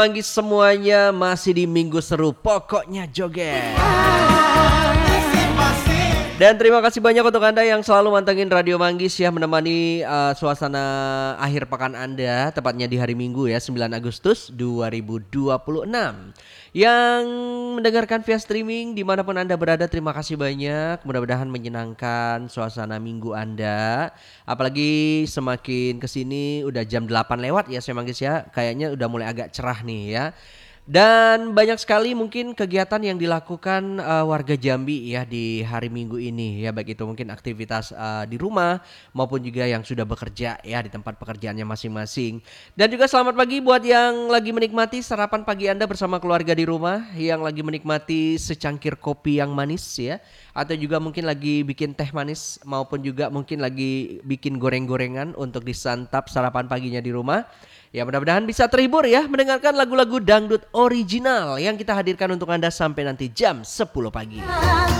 Pagi semuanya masih di minggu seru, pokoknya joget. Dan terima kasih banyak untuk Anda yang selalu mantengin Radio Manggis ya, menemani suasana akhir pekan Anda, tepatnya di hari Minggu ya, 9 Agustus 2026. Yang mendengarkan via streaming dimanapun Anda berada, terima kasih banyak. Mudah-mudahan menyenangkan suasana minggu Anda. Apalagi semakin kesini udah jam 8 lewat ya saya Manggis ya, kayaknya udah mulai agak cerah nih ya. Dan banyak sekali mungkin kegiatan yang dilakukan warga Jambi ya di hari Minggu ini ya, baik itu mungkin aktivitas di rumah maupun juga yang sudah bekerja ya di tempat pekerjaannya masing-masing. Dan juga selamat pagi buat yang lagi menikmati sarapan pagi Anda bersama keluarga di rumah, yang lagi menikmati secangkir kopi yang manis ya, atau juga mungkin lagi bikin teh manis maupun juga mungkin lagi bikin goreng-gorengan untuk disantap sarapan paginya di rumah. Ya mudah-mudahan bisa terhibur ya mendengarkan lagu-lagu dangdut original yang kita hadirkan untuk Anda sampai nanti jam 10 pagi.